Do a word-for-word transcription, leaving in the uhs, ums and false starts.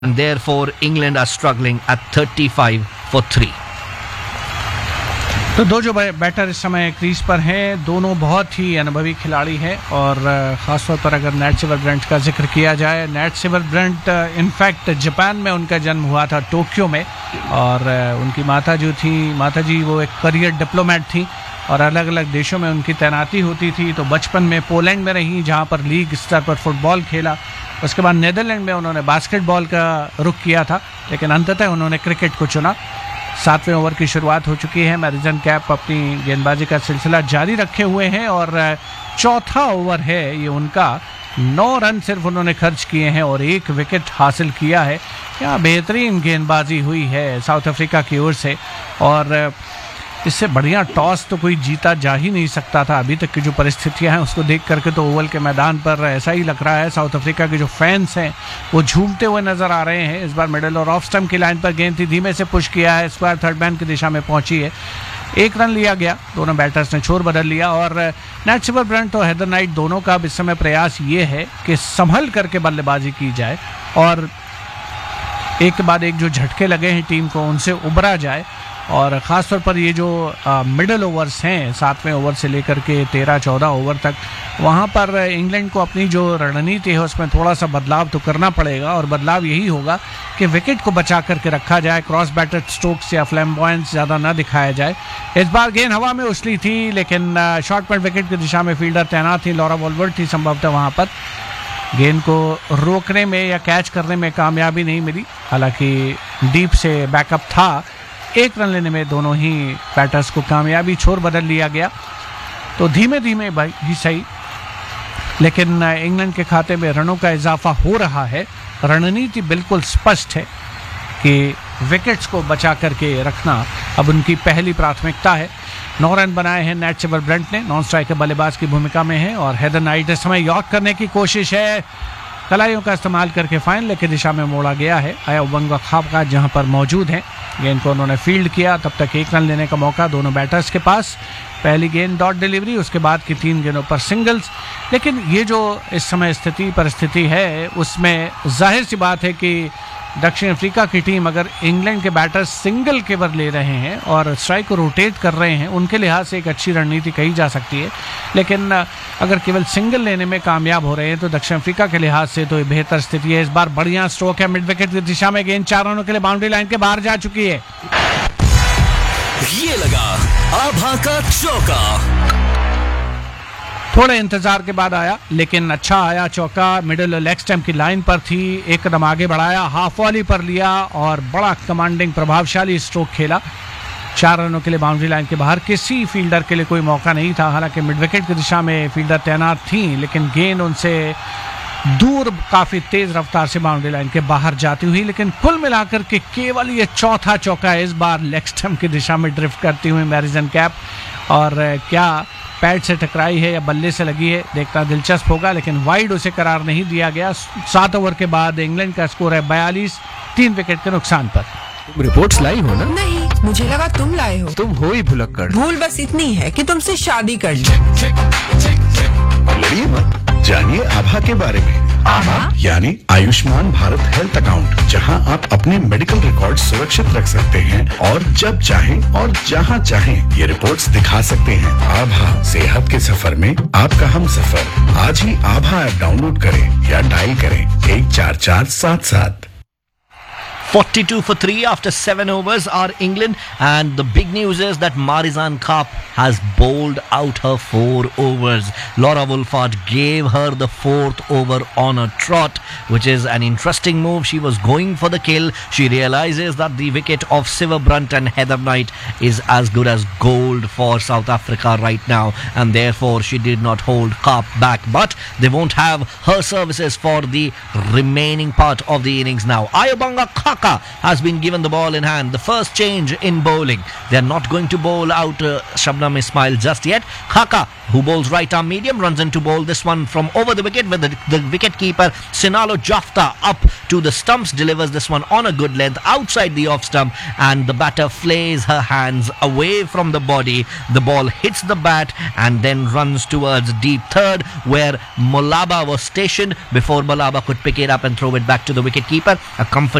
and therefore England are struggling at thirty-five for three. तो दो जो बैटर इस समय क्रीज पर हैं दोनों बहुत ही अनुभवी खिलाड़ी हैं और ख़ासतौर पर अगर नैट सिमरब्रंट का जिक्र किया जाए, नैट सिमरब्रंट इनफैक्ट जापान में उनका जन्म हुआ था, टोक्यो में, और उनकी माता जो थी माता जी वो एक करियर डिप्लोमेट थी और अलग अलग देशों में उनकी तैनाती होती थी। तो बचपन में पोलैंड में रहीं जहाँ पर लीग स्तर पर फुटबॉल खेला, उसके बाद नीदरलैंड में उन्होंने बास्केटबॉल का रुख किया था, लेकिन अंततः उन्होंने क्रिकेट को चुना। सातवें ओवर की शुरुआत हो चुकी है, मैरिजन कैप अपनी गेंदबाजी का सिलसिला जारी रखे हुए हैं और चौथा ओवर है ये उनका, नौ रन सिर्फ उन्होंने खर्च किए हैं और एक विकेट हासिल किया है। क्या बेहतरीन गेंदबाजी हुई है साउथ अफ्रीका की ओर से, और इससे बढ़िया टॉस तो कोई जीता जा ही नहीं सकता था। अभी तक की जो परिस्थितियां हैं उसको देख करके तो ओवल के मैदान पर ऐसा ही लग रहा है। साउथ अफ्रीका के जो फैंस हैं वो झूमते हुए नजर आ रहे हैं। इस बार मिडल और ऑफ स्टंप की लाइन पर गेंद थी, धीमे से पुश किया है, स्क्वायर थर्ड मैन की दिशा में पहुंची है, एक रन लिया गया। दोनों बैटर्स ने छोर बदल लिया और नैट सिमरब्रंट और हेदर नाइट दोनों का इस समय प्रयास ये है कि संभल करके बल्लेबाजी की जाए और एक के बाद एक जो झटके लगे हैं टीम को उनसे उबरा जाए। और ख़ास तौर पर ये जो मिडल ओवर्स हैं, सातवें ओवर से लेकर के तेरह चौदह ओवर तक, वहाँ पर इंग्लैंड को अपनी जो रणनीति है उसमें थोड़ा सा बदलाव तो करना पड़ेगा और बदलाव यही होगा कि विकेट को बचा करके रखा जाए, क्रॉस बैटर स्ट्रोक्स या फ्लैम्बॉयंस ज़्यादा ना दिखाया जाए। इस बार गेंद हवा में उछली थी लेकिन शॉर्ट पॉइंट विकेट की दिशा में फील्डर तैनात थी, लॉरा वॉलवर्थ थी संभवतः वहाँ पर, गेंद को रोकने में या कैच करने में कामयाबी नहीं मिली। हालांकि डीप से बैकअप था, एक रन लेने में दोनों ही बैटर्स को कामयाबी, छोर बदल लिया गया। तो धीमे धीमे भाई ही सही, लेकिन इंग्लैंड के खाते में रनों का इजाफा हो रहा है। रणनीति बिल्कुल स्पष्ट है कि विकेट्स को बचा करके रखना अब उनकी पहली प्राथमिकता है। नौ रन बनाए हैं नैट सिमरब्रंट ने, नॉन स्ट्राइकर बल्लेबाज की भूमिका में है और हेदर नाइट इस समय यॉर्क करने की कोशिश है, कलाइयों का इस्तेमाल करके फाइन लेके दिशा में मोड़ा गया है। आयाबंगा खाबका जहां पर मौजूद हैं, गेंद को उन्होंने फील्ड किया, तब तक एक रन लेने का मौका दोनों बैटर्स के पास। पहली गेंद डॉट डिलीवरी, उसके बाद की तीन गेंदों पर सिंगल्स। लेकिन ये जो इस समय स्थिति परिस्थिति है उसमें जाहिर सी बात है कि दक्षिण अफ्रीका की टीम अगर इंग्लैंड के बैटर्स सिंगल केवल ले रहे हैं और स्ट्राइक को रोटेट कर रहे हैं, उनके लिहाज से एक अच्छी रणनीति कही जा सकती है। लेकिन अगर केवल सिंगल लेने में कामयाब हो रहे हैं तो दक्षिण अफ्रीका के लिहाज से तो बेहतर स्थिति है। इस बार बढ़िया स्ट्रोक है मिड विकेट की दिशा में, गेंद चार रनों के लिए बाउंड्री लाइन के बाहर जा चुकी है। ये लगा आभा का चौका, थोड़े इंतजार के बाद आया लेकिन अच्छा आया चौका, मिडिल लेग स्टंप की लाइन पर थी, एक कदम आगे बढ़ाया, हाफ वॉली पर लिया और बड़ा कमांडिंग प्रभावशाली स्ट्रोक खेला। चार रनों के लिए बाउंड्री लाइन के बाहर, किसी फील्डर के लिए कोई मौका नहीं था। हालांकि मिड विकेट की दिशा में फील्डर तैनात थी लेकिन गेंद उनसे दूर काफी तेज रफ्तार से बाउंड्री लाइन के बाहर जाती हुई, लेकिन कुल मिलाकर के केवल ये चौथा चौका इस बार लेग स्टंप की दिशा में ड्रिफ्ट करती हुई मैरिजन कैप, और क्या पैड से टकराई है या बल्ले से लगी है देखना दिलचस्प होगा, लेकिन वाइड उसे करार नहीं दिया गया। सात ओवर के बाद इंग्लैंड का स्कोर है बयालीस, तीन विकेट के नुकसान पर। तुम रिपोर्ट्स लाई हो ना? नहीं, मुझे लगा तुम लाए हो। तुम हो ही भुलक्कड़। भूल बस इतनी है कि तुमसे शादी कर ली। लड़िए मत, जानिए आभा के बारे में। आभा यानी आयुष्मान भारत हेल्थ अकाउंट, जहां आप अपने मेडिकल रिकॉर्ड सुरक्षित रख सकते हैं और जब चाहें और जहां चाहें ये रिपोर्ट्स दिखा सकते हैं। आभा, सेहत के सफर में आपका हम सफर। आज ही आभा ऐप डाउनलोड करें या डायल करें एक चार चार सात सात। forty-two for three after seven overs are England, and the big news is that Marizanne Kapp has bowled out her four overs. Laura Wolford gave her the fourth over on a trot, which is an interesting move. She was going for the kill. She realizes that the wicket of Siverbrunt and Heather Knight is as good as gold for South Africa right now, and therefore she did not hold Kapp back. But they won't have her services for the remaining part of the innings now. Ayobanga Kapp Khaka has been given the ball in hand. The first change in bowling. They are not going to bowl out uh, Shabnam Ismail just yet. Khaka, who bowls right arm medium, runs in to bowl this one from over the wicket with the, the wicket keeper Sinalo Jafta up to the stumps, delivers this one on a good length outside the off stump, and the batter flays her hands away from the body. The ball hits the bat and then runs towards deep third, where Molaba was stationed before Molaba could pick it up and throw it back to the wicket keeper. A comfort